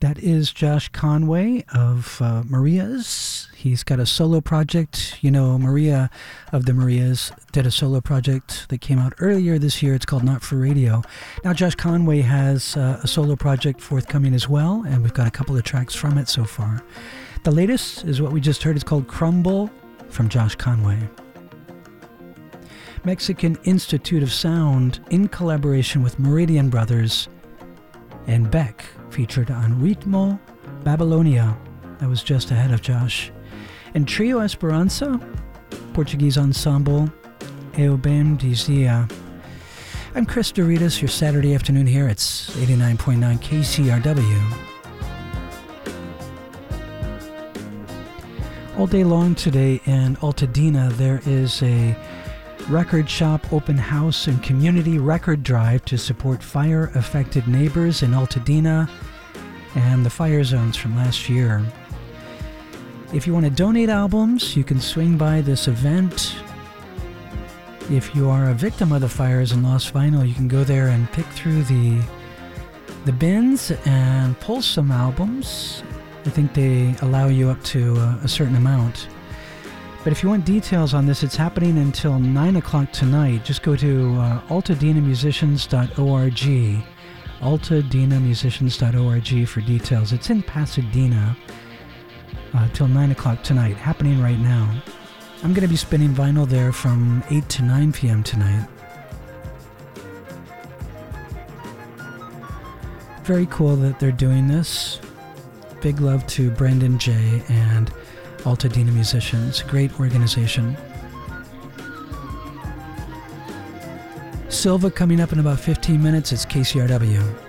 That is Josh Conway of Maria's. He's got a solo project. You know, Maria of the Marias did a solo project that came out earlier this year. It's called Not for Radio. Now Josh Conway has a solo project forthcoming as well, and we've got a couple of tracks from it so far. The latest is what we just heard. It's called Crumble from Josh Conway. Mexican Institute of Sound in collaboration with Meridian Brothers and Beck, featured on Ritmo Babylonia. That was just ahead of Josh. And Trio Esperança, Portuguese ensemble, Eu Bem Dizia. I'm Chris Doritas, your Saturday afternoon here. It's 89.9 KCRW. All day long today in Altadena, there is a record shop, open house, and community record drive to support fire-affected neighbors in Altadena and the fire zones from last year. If you want to donate albums, you can swing by this event. If you are a victim of the fires and lost vinyl, you can go there and pick through the bins and pull some albums. I think they allow you up to a certain amount. But if you want details on this, it's happening until 9 o'clock tonight. Just go to altadenamusicians.org, altadenamusicians.org for details. It's in Pasadena till 9 o'clock tonight, happening right now. I'm going to be spinning vinyl there from 8 to 9 p.m. tonight. Very cool that they're doing this. Big love to Brendan J. and Altadena Musicians, great organization. Silva coming up in about 15 minutes. It's KCRW.